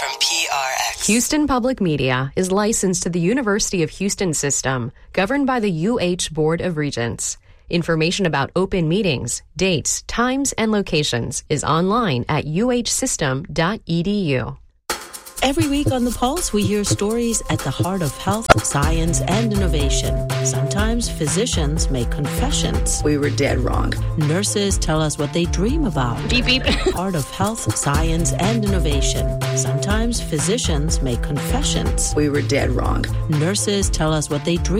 from PRX. Houston Public Media is licensed to the University of Houston system, governed by the UH Board of Regents. Information about open meetings, dates, times, and locations is online at uhsystem.edu. Every week on The Pulse, we hear stories at the heart of health, science, and innovation. Sometimes physicians make confessions. We were dead wrong. Nurses tell us what they dream about. Beep, beep. Heart of health, science, and innovation. Sometimes physicians make confessions. We were dead wrong. Nurses tell us what they dream